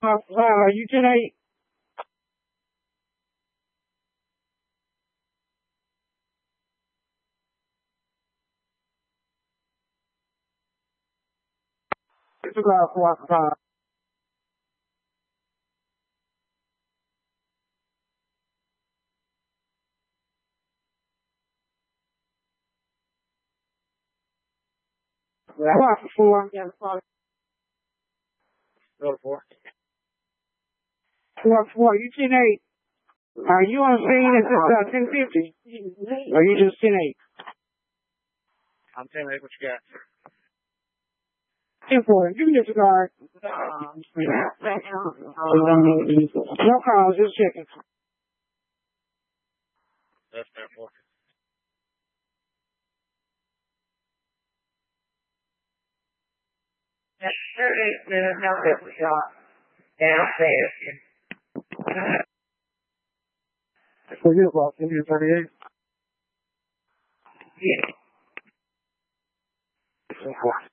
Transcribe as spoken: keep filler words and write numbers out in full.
Uh, uh, you ten eight. It's about what, uh, what, four? Yeah, four. Go four. Four, four. You ten eight. Are you on scene at uh, ten fifty? Or you just ten eight? I'm ten eight. What you got? ten four. Give me your cigar. Um, no calls. Just checking. That's ten four. That's thirty-eight minutes now that we got downstairs. So you're about thirty-eight? Yeah.